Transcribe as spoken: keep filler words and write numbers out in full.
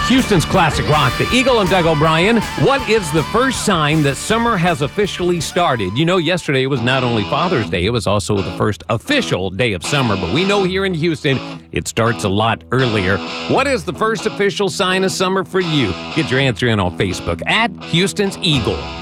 Houston's classic rock, the Eagle and Doug O'Brien. What is the first sign that summer has officially started? You know, yesterday was not only Father's Day, it was also the first official day of summer. But we know here in Houston, it starts a lot earlier. What is the first official sign of summer for you? Get your answer in on Facebook at Houston's Eagle.